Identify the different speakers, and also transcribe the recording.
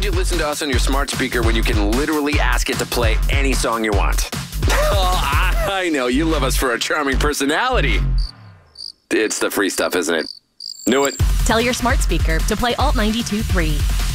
Speaker 1: would you listen to us on your smart speaker when you can literally ask it to play any song you want? Oh, I know. You love us for our charming personality. It's the free stuff, isn't it? Knew it.
Speaker 2: Tell your smart speaker to play Alt 92.3.